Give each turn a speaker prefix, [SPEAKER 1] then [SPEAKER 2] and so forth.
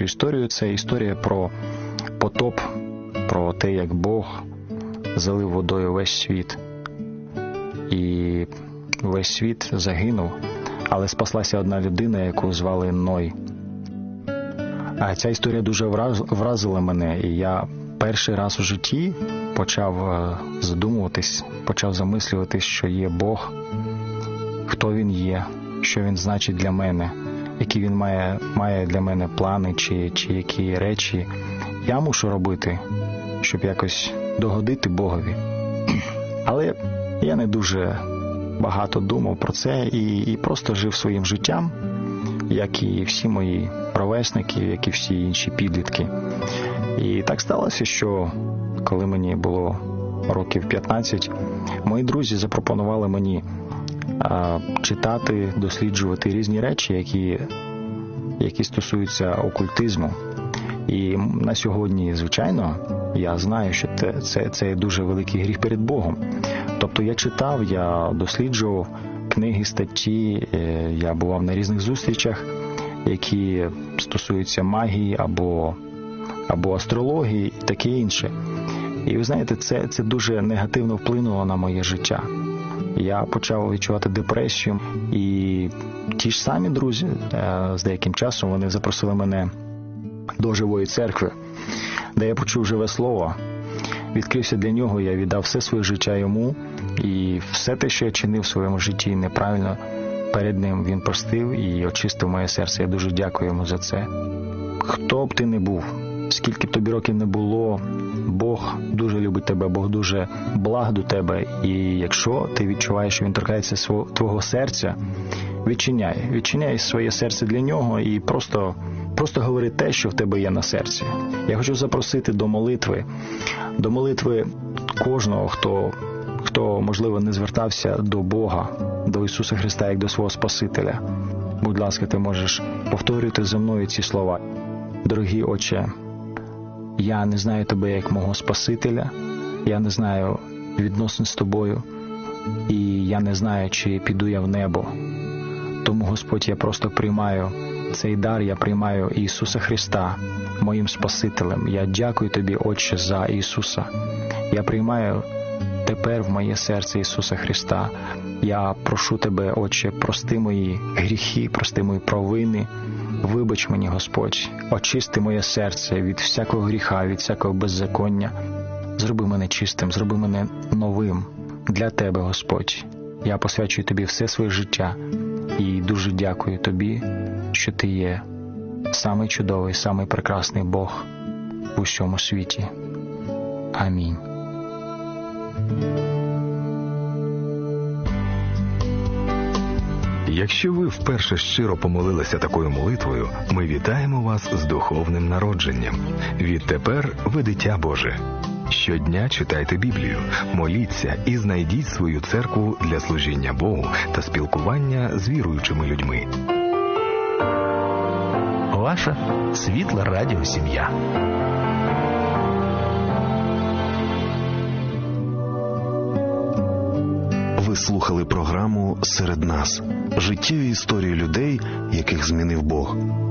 [SPEAKER 1] цю історію. Це історія про потоп, про те, як Бог залив водою весь світ. І весь світ загинув, але спаслася одна людина, яку звали Ной. А ця історія дуже вразила мене, і я перший раз у житті почав задумуватись, почав замислюватись, що є Бог, хто Він є, що Він значить для мене, які Він має для мене плани, чи які речі я мушу робити, щоб якось догодити Богові. Але я не дуже багато думав про це і просто жив своїм життям, як і всі мої ровесники, як і всі інші підлітки. І так сталося, що коли мені було років 15, мої друзі запропонували мені читати, досліджувати різні речі, які стосуються окультизму. І на сьогодні, звичайно, я знаю, що це дуже великий гріх перед Богом. Тобто я читав, я досліджував книги, статті, я бував на різних зустрічах, які стосуються магії або астрології і таке інше. І ви знаєте, це дуже негативно вплинуло на моє життя. Я почав відчувати депресію, і ті ж самі друзі з деяким часом вони запросили мене до живої церкви, де я почув живе слово, відкрився для нього, я віддав все своє життя йому, і все те, що я чинив в своєму житті неправильно, перед ним він простив і очистив моє серце. Я дуже дякую йому за це. Хто б ти не був, скільки б тобі років не було, Бог дуже любить тебе, Бог дуже благ до тебе. І якщо ти відчуваєш, що він торкається твого серця, відчиняй своє серце для нього і просто говори те, що в тебе є на серці. Я хочу запросити до молитви кожного, хто, можливо, не звертався до Бога, до Ісуса Христа, як до свого Спасителя. Будь ласка, ти можеш повторювати за мною ці слова. Дорогий Отче, я не знаю Тебе як мого Спасителя, я не знаю відносин з Тобою, і я не знаю, чи піду я в небо. Тому, Господь, я просто приймаю цей дар, я приймаю Ісуса Христа моїм Спасителем. Я дякую Тобі, Отче, за Ісуса. Я приймаю тепер в моє серце Ісуса Христа. Я прошу Тебе, Отче, прости мої гріхи, прости мої провини. Вибач мені, Господь, очисти моє серце від всякого гріха, від всякого беззаконня. Зроби мене чистим, зроби мене новим для Тебе, Господь. Я посвячую Тобі все своє життя і дуже дякую Тобі, що Ти є самий чудовий, самий прекрасний Бог в усьому світі. Амінь.
[SPEAKER 2] Якщо ви вперше щиро помолилися такою молитвою, ми вітаємо вас з духовним народженням. Відтепер ви дитя Боже. Щодня читайте Біблію, моліться і знайдіть свою церкву для служіння Богу та спілкування з віруючими людьми.
[SPEAKER 3] Ваша світла радіосім'я.
[SPEAKER 4] Ви слухали програму «Серед нас» – життєві історії людей, яких змінив Бог.